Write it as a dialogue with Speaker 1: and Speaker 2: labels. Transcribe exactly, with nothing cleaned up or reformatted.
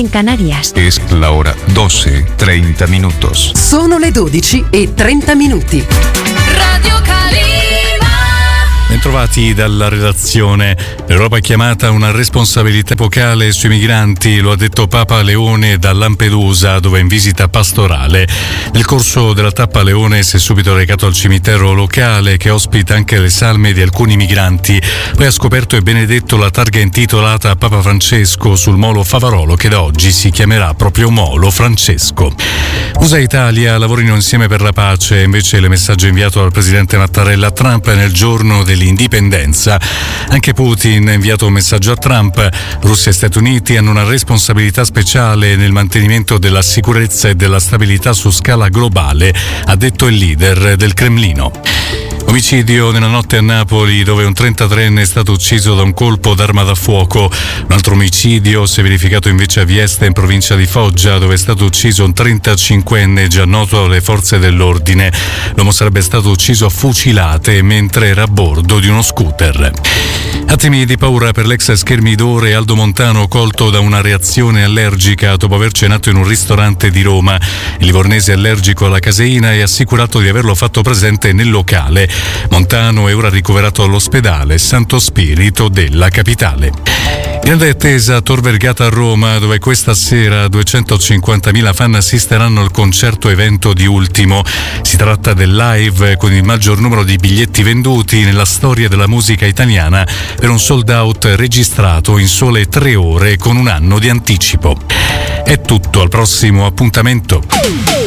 Speaker 1: en Canarias.
Speaker 2: Es la hora doce, treinta minutos.
Speaker 3: Sono le dodici e trenta minuti.
Speaker 4: Radio
Speaker 5: Bentrovati dalla redazione. L'Europa è chiamata a una responsabilità epocale sui migranti, lo ha detto Papa Leone da Lampedusa, dove è in visita pastorale. Nel corso della tappa Leone si è subito recato al cimitero locale, che ospita anche le salme di alcuni migranti. Poi ha scoperto e benedetto la targa intitolata a Papa Francesco sul molo Favarolo, che da oggi si chiamerà proprio Molo Francesco. U S A e Italia lavorino insieme per la pace, invece il messaggio inviato dal presidente Mattarella a Trump nel giorno dell'indipendenza. Anche Putin ha inviato un messaggio a Trump. Russia e Stati Uniti hanno una responsabilità speciale nel mantenimento della sicurezza e della stabilità su scala globale, ha detto il leader del Cremlino. Omicidio nella notte a Napoli, dove un trentatreenne è stato ucciso da un colpo d'arma da fuoco. Un altro omicidio si è verificato invece a Vieste, in provincia di Foggia, dove è stato ucciso un trentacinquenne già noto alle forze dell'ordine. L'uomo sarebbe stato ucciso a fucilate mentre era a bordo di uno scooter. Attimi di paura per l'ex schermidore Aldo Montano, colto da una reazione allergica dopo aver cenato in un ristorante di Roma. Il livornese è allergico alla caseina e ha assicurato di averlo fatto presente nel locale. Montano è ora ricoverato all'ospedale Santo Spirito della capitale. Grande attesa a Tor Vergata a Roma, dove questa sera duecentocinquantamila fan assisteranno al concerto evento di Ultimo. Si tratta del live con il maggior numero di biglietti venduti nella storia della musica italiana, per un sold out registrato in sole tre ore con un anno di anticipo. È tutto, al prossimo appuntamento.